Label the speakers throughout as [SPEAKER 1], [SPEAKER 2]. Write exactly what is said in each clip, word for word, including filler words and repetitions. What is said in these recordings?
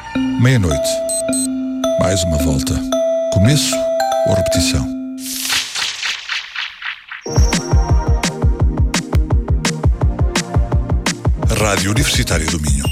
[SPEAKER 1] Meia-noite. Mais uma volta. Começo ou repetição? Rádio Universitária do Minho.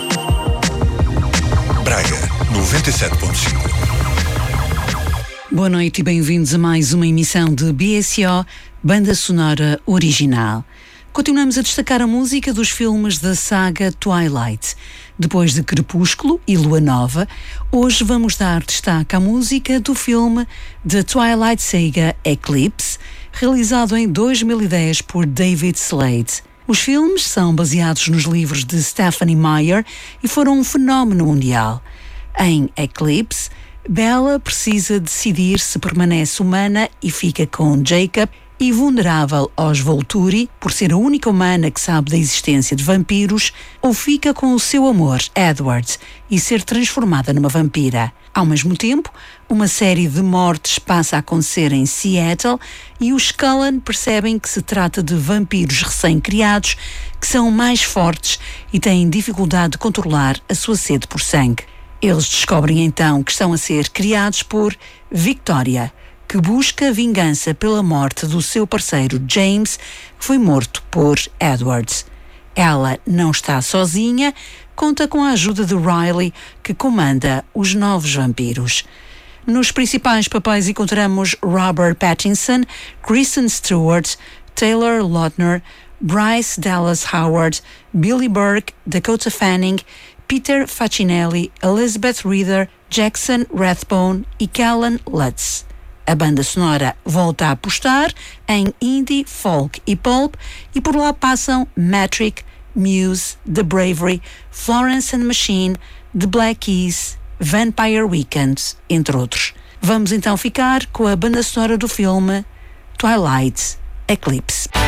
[SPEAKER 1] Braga, noventa e sete ponto cinco.
[SPEAKER 2] Boa noite e bem-vindos a mais uma emissão de B S O, Banda Sonora Original. Continuamos a destacar a música dos filmes da saga Twilight. Depois de Crepúsculo e Lua Nova, hoje vamos dar destaque à música do filme The Twilight Saga Eclipse, realizado em dois mil e dez por David Slade. Os filmes são baseados nos livros de Stephenie Meyer e foram um fenómeno mundial. Em Eclipse, Bella precisa decidir se permanece humana e fica com Jacob, e vulnerável aos Volturi, por ser a única humana que sabe da existência de vampiros, ou fica com o seu amor, Edward, e ser transformada numa vampira. Ao mesmo tempo, uma série de mortes passa a acontecer em Seattle e os Cullen percebem que se trata de vampiros recém-criados que são mais fortes e têm dificuldade de controlar a sua sede por sangue. Eles descobrem então que estão a ser criados por Victoria, que busca vingança pela morte do seu parceiro James, que foi morto por Edward. Ela não está sozinha, conta com a ajuda de Riley, que comanda os novos vampiros. Nos principais papéis encontramos Robert Pattinson, Kristen Stewart, Taylor Lautner, Bryce Dallas Howard, Billy Burke, Dakota Fanning, Peter Facinelli, Elizabeth Reader, Jackson Rathbone e Callan Lutz. A banda sonora volta a apostar em indie, folk e pulp e por lá passam Metric, Muse, The Bravery, Florence and the Machine, The Black Keys, Vampire Weekend, entre outros. Vamos então ficar com a banda sonora do filme Twilight Eclipse.